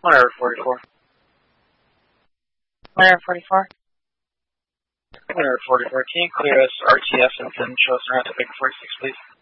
Clear 44. Clear 44. Clear 44. Can you clear us RTS and then show us around to Big 46, please?